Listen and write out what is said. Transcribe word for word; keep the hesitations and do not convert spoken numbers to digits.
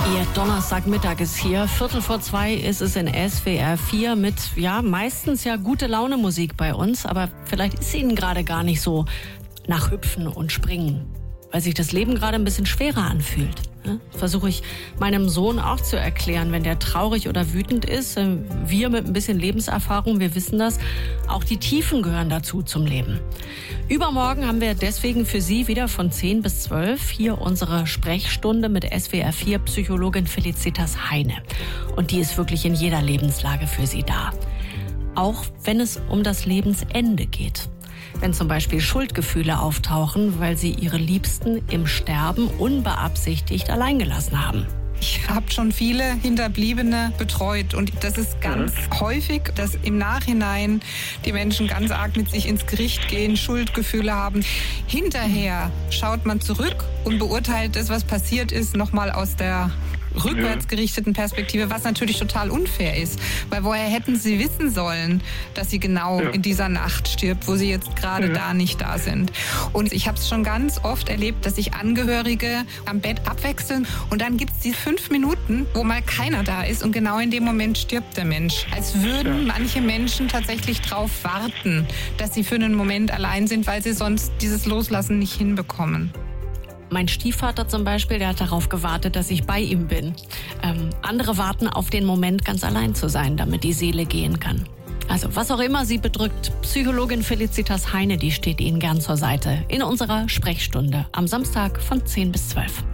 Ihr Donnerstagmittag ist hier. Viertel vor zwei ist es in S W R vier mit, ja, meistens ja gute Laune Musik bei uns. Aber vielleicht ist Ihnen gerade gar nicht so nach Hüpfen und Springen, weil sich das Leben gerade ein bisschen schwerer anfühlt. Versuche ich meinem Sohn auch zu erklären, wenn der traurig oder wütend ist. Wir mit ein bisschen Lebenserfahrung, wir wissen das. Auch die Tiefen gehören dazu zum Leben. Übermorgen haben wir deswegen für Sie wieder von zehn bis zwölf hier unsere Sprechstunde mit S W R vier Psychologin Felicitas Heine. Und die ist wirklich in jeder Lebenslage für Sie da. Auch wenn es um das Lebensende geht. Wenn zum Beispiel Schuldgefühle auftauchen, weil sie ihre Liebsten im Sterben unbeabsichtigt allein gelassen haben. Ich habe schon viele Hinterbliebene betreut und das ist ganz mhm. häufig, dass im Nachhinein die Menschen ganz arg mit sich ins Gericht gehen, Schuldgefühle haben. Hinterher schaut man zurück und beurteilt das, was passiert ist, nochmal aus der rückwärts gerichteten Perspektive, was natürlich total unfair ist. Weil woher hätten sie wissen sollen, dass sie genau ja. in dieser Nacht stirbt, wo sie jetzt gerade ja. da nicht da sind. Und ich habe es schon ganz oft erlebt, dass sich Angehörige am Bett abwechseln und dann gibt es die fünf Minuten, wo mal keiner da ist und genau in dem Moment stirbt der Mensch. Als würden ja. manche Menschen tatsächlich drauf warten, dass sie für einen Moment allein sind, weil sie sonst dieses Loslassen nicht hinbekommen. Mein Stiefvater zum Beispiel, der hat darauf gewartet, dass ich bei ihm bin. Ähm, andere warten auf den Moment, ganz allein zu sein, damit die Seele gehen kann. Also was auch immer Sie bedrückt, Psychologin Felicitas Heine, die steht Ihnen gern zur Seite in unserer Sprechstunde am Samstag von zehn bis zwölf.